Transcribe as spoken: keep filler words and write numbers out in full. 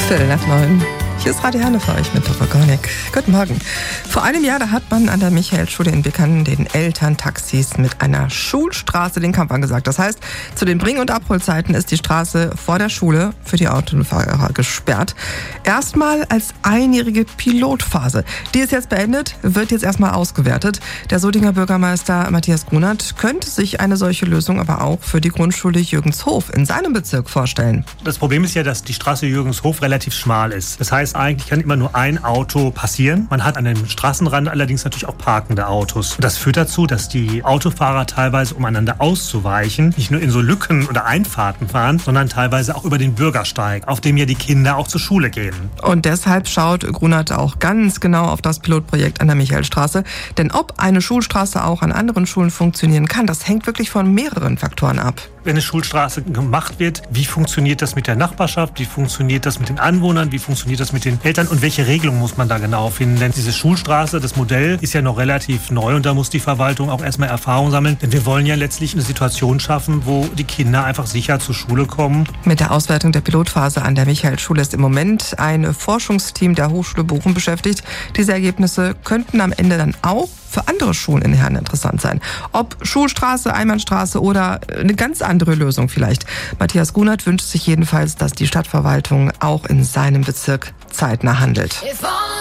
Viertel nach neun. Hier ist Radio Herne für euch mit Dr. Gornick. Guten Morgen. Vor einem Jahr, da hat man an der Michaelschule in Bickern den Elterntaxis mit einer Schulstraße den Kampf angesagt. Das heißt, zu den Bring- und Abholzeiten ist die Straße vor der Schule für die Autofahrer gesperrt. Erstmal als einjährige Pilotphase. Die ist jetzt beendet, wird jetzt erstmal ausgewertet. Der Sodinger Bürgermeister Matthias Grunert könnte sich eine solche Lösung aber auch für die Grundschule Jürgenshof in seinem Bezirk vorstellen. Das Problem ist ja, dass die Straße Jürgenshof relativ schmal ist. Das heißt, eigentlich kann immer nur ein Auto passieren. Man hat an dem Straßenrand allerdings natürlich auch parkende Autos. Das führt dazu, dass die Autofahrer teilweise, um einander auszuweichen, nicht nur in so Lücken oder Einfahrten fahren, sondern teilweise auch über den Bürgersteig, auf dem ja die Kinder auch zur Schule gehen. Und deshalb schaut Grunert auch ganz genau auf das Pilotprojekt an der Michaelstraße. Denn ob eine Schulstraße auch an anderen Schulen funktionieren kann, das hängt wirklich von mehreren Faktoren ab. Wenn eine Schulstraße gemacht wird, wie funktioniert das mit der Nachbarschaft, wie funktioniert das mit den Anwohnern, wie funktioniert das mit den Eltern und welche Regelung muss man da genau finden? Denn diese Schulstraße, das Modell ist ja noch relativ neu und da muss die Verwaltung auch erstmal Erfahrung sammeln. Denn wir wollen ja letztlich eine Situation schaffen, wo die Kinder einfach sicher zur Schule kommen. Mit der Auswertung der Pilotphase an der Michaelschule ist im Moment ein Forschungsteam der Hochschule Bochum beschäftigt. Diese Ergebnisse könnten am Ende dann auch für andere Schulen in Herne interessant sein. Ob Schulstraße, Einbahnstraße oder eine ganz andere Lösung vielleicht. Matthias Grunert wünscht sich jedenfalls, dass die Stadtverwaltung auch in seinem Bezirk zeitnah handelt.